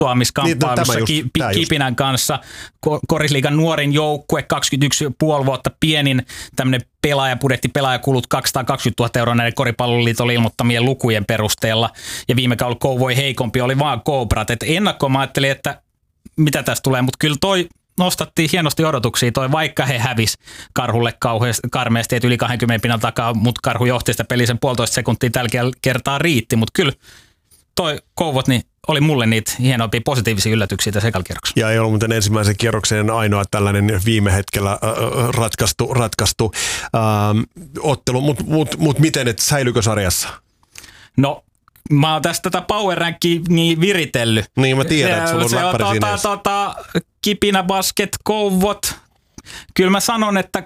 putoamiskamppailussa Kipinän kanssa. Korisliigan nuorin joukkue, 21,5 vuotta pienin tämmöinen pelaajapudjetti, pelaajakulut 220 000 € näiden Koripalloliiton ilmoittamien lukujen perusteella. Ja viime kaudella Kouvoy heikompi oli vaan Cobrat. Et ennakkoon mä ajattelin, että mitä tästä tulee, mutta kyllä toi nostattiin hienosti odotuksia, vaikka he hävis Karhulle karmeasti, että yli 20 pinnan takaa, mutta Karhu johti sitä peliä sen 1,5 sekuntia tällä kertaa riitti, mutta kyllä toi Kouvot niin oli mulle niitä hienompia positiivisia yllätyksiä tässä ekalla kierroksella. Ja ei ollut muuten ensimmäisen kierroksen ainoa tällainen viime hetkellä ratkaistu ottelu, mutta miten, että säilyykö sarjassa? No, mä oon tästä tätä power rankia viritellyt. Niin mä tiedän, että sulla on läppäri siinä. Kipinä, Basket, Kouvot. Kyllä mä sanon, että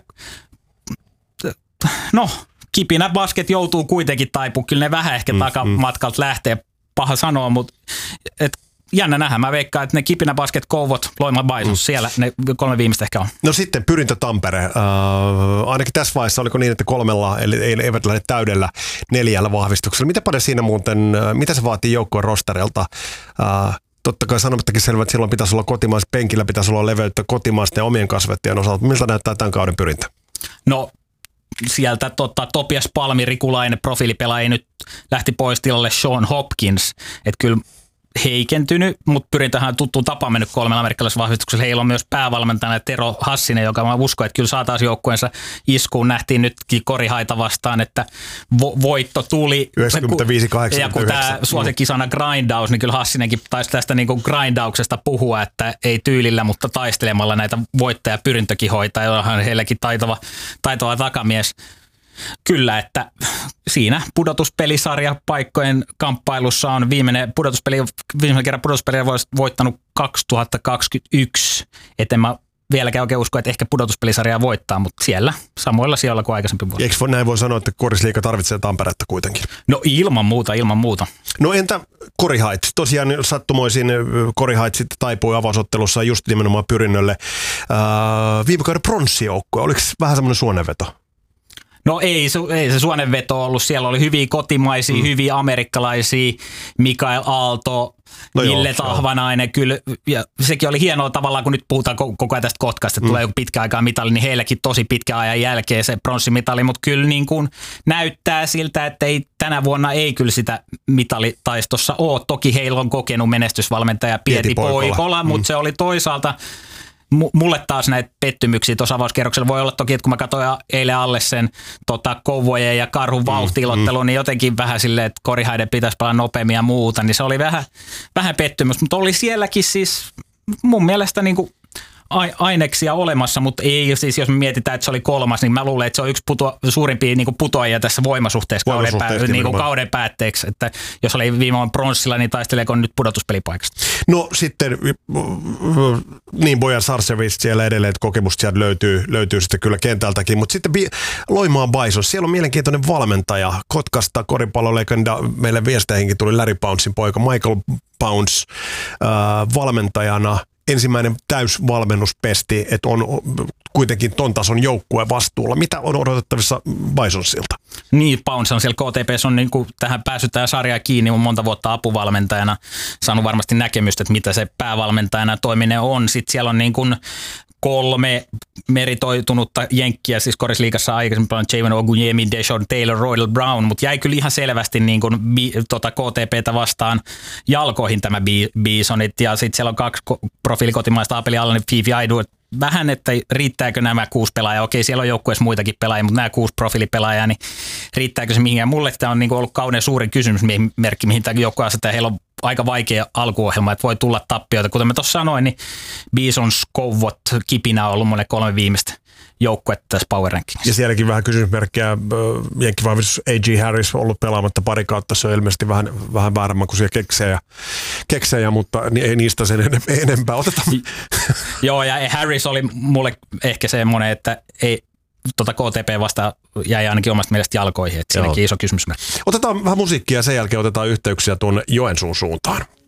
no, Kipinä, Basket joutuu kuitenkin taipumaan. Kyllä ne vähän ehkä takamatkalta lähtee. Paha sanoa, mutta jännä nähdä. Mä veikkaan, että ne Kipinä, Basket, Kouvot, Loimaa, Bison, siellä ne 3 viimeistä ehkä on. No sitten Pyrintö, Tampere. Ainakin tässä vaiheessa oliko niin, että 3, eli eivät lähde täydellä 4 vahvistuksella. Mitä paljon siinä muuten, mitä se vaatii joukkueen rosterilta? Totta kai sanomattakin selvä, että silloin pitäisi olla kotimaisessa penkillä, pitäisi olla leveyttä kotimaisten ja omien kasvettajien osalta. Miltä näyttää tämän kauden Pyrintö? No sieltä Topias Palmi, Rikulainen, profiilipelaaja nyt lähti pois tilalle Sean Hopkins. Että kyllä heikentynyt, mutta Pyrintöhän tuttuun tapaan mennyt 3 amerikkalaisessa vahvistuksessa. Heillä on myös päävalmentajana Tero Hassinen, joka mä uskon, että kyllä saataisiin joukkueensa iskuun. Nähtiin nytkin Korihaita vastaan, että voitto tuli. 95-89. Ja kun tämä suosikkisana grindaus, niin kyllä Hassinenkin taisi tästä niin kuin grindauksesta puhua, että ei tyylillä, mutta taistelemalla näitä voittaja Pyryntökin hoitaa, jollahan heilläkin taitava takamies. Kyllä, että siinä pudotuspelisarja paikkojen kamppailussa on viimeisen kerran pudotuspeliä voittanut 2021. Et en mä vieläkään oikein usko, että ehkä pudotuspelisarjaa voittaa, mutta siellä samoilla sijoilla kuin aikaisempi vuosi. Eikö näin voi sanoa, että Korisliiga tarvitsee Tamperetta kuitenkin? No ilman muuta. No entä Korihaits? Tosiaan sattumoisin Korihaits sitten taipui avausottelussa just nimenomaan Pyrinnölle. Viime kauden pronssijoukkue, oliko vähän semmoinen suonenveto? No ei se suonenveto ollut. Siellä oli hyviä kotimaisia, hyviä amerikkalaisia, Mikael Aalto, Ville Tahvanainen. Kyllä, ja sekin oli hienoa tavallaan, kun nyt puhutaan koko ajan tästä Kotkasta, että tulee joku pitkä aikaa mitali, niin heilläkin tosi pitkä ajan jälkeen se pronssimitali, mutta kyllä niin kuin näyttää siltä, että tänä vuonna ei kyllä sitä mitalitaistossa ole. Toki heillä on kokenut menestysvalmentaja Pieti Poikola, mutta se oli toisaalta mulle taas näitä pettymyksiä tuossa avauskierroksella voi olla toki, että kun mä katsoin eilen alle sen Kouvojen ja Karhun vauhti-ilottelun, niin jotenkin vähän silleen, että Korihaiden pitäisi palaa nopeammin ja muuta, niin se oli vähän pettymys, mutta oli sielläkin siis mun mielestä niin kuin aineksia olemassa, mutta ei siis, jos me mietitään, että se oli 3, niin mä luulen, että se on yksi suurimpia niin kuin putoajia tässä voimasuhteessa kauden päätteeksi, että jos oli viime vuonna pronssilla, niin taisteleeko nyt pudotuspelipaikasta? No sitten, niin Bojan Sarcevic siellä edelleen, että kokemusta sieltä löytyy sitten kyllä kentältäkin, mutta sitten Loimaa Bison, siellä on mielenkiintoinen valmentaja, Kotkasta koripallolegenda, meille viesteihinkin tuli Larry Pouncein poika, Michael Pounce valmentajana, ensimmäinen täysvalmennuspesti, että on kuitenkin ton tason joukkueen vastuulla. Mitä on odotettavissa Bisonsilta? Niin, Pounce on siellä KTP:ssä on niin kuin tähän päässyt tähän sarjaan kiinni, on monta vuotta apuvalmentajana, saanut varmasti näkemystä, että mitä se päävalmentajana toiminen on. Sitten siellä on niin kuin 3 meritoitunutta jenkkiä, siis Korisliigassa aikaisemmin Javon Ogunyemi, Deshaun Taylor, Roydell Brown, mutta jäi kyllä ihan selvästi niin kuin KTP:tä vastaan jalkoihin tämä Bisonit, ja sitten siellä on 2 profiilikotimaista Apeli Allen, Fifi Aidu, vähän, että riittääkö nämä 6 pelaajaa. Okei, siellä on joukkueessa muitakin pelaajia, mutta nämä 6 profiilipelaajaa, niin riittääkö se mihinkään? Mulle tämä on niin kuin ollut kauden suurin kysymysmerkki, mihin tämä joukkue asettaa. Heillä on aika vaikea alkuohjelma, että voi tulla tappioita. Kuten mä tuossa sanoin, niin Bisons, Kouvot, Kipinä on ollut mulle 3 viimeistä joukkuetta tässä Power Rankingissa. Ja sielläkin vähän kysymysmerkkiä. Jenkkivahvistus A.G. Harris on ollut pelaamatta pari kautta. Se on ilmeisesti vähän vääremmän kuin siellä keksejä, mutta ei niistä sen enempää. Otetaan. Joo, ja Harris oli mulle ehkä semmoinen, että ei KTP vastaan jäi ainakin omasta mielestä jalkoihin. Että siinäkin iso kysymysmerkki. Otetaan vähän musiikkia ja sen jälkeen otetaan yhteyksiä tuonne Joensuun suuntaan.